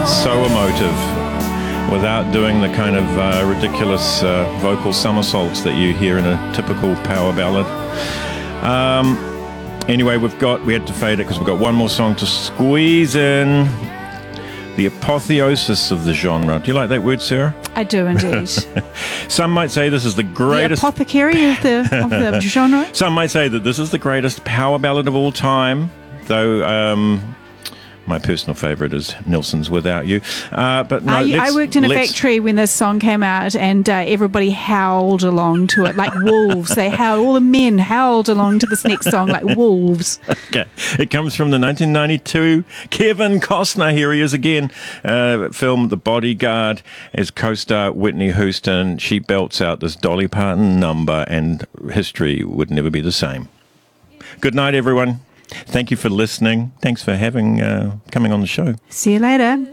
it's so emotive without doing the kind of ridiculous vocal somersaults that you hear in a typical power ballad. Anyway, we had to fade it because we've got one more song to squeeze in. The apotheosis of the genre. Do you like that word, Sarah? I do indeed. Some might say this is the greatest... The apothecary of the genre? Some might say that this is the greatest power ballad of all time, though my personal favourite is Nilsson's Without You. But no, I worked in a factory when this song came out, and everybody howled along to it like wolves. All the men howled along to this next song like wolves. Okay. It comes from the 1992 Kevin Costner, here he is again, film The Bodyguard, as co-star Whitney Houston. She belts out this Dolly Parton number, and history would never be the same. Good night, everyone. Thank you for listening. Thanks for coming on the show. See you later.